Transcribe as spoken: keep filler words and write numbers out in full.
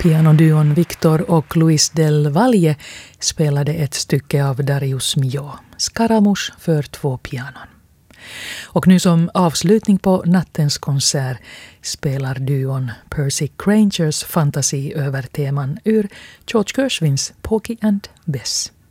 Pianoduon Victor och Luis del Valle spelade ett stycke av Darius Milhaud, Scaramouche för två pianon. Och nu som avslutning på nattens konsert spelar duon Percy Grangers fantasi över teman ur George Gershwins Porgy and Bess.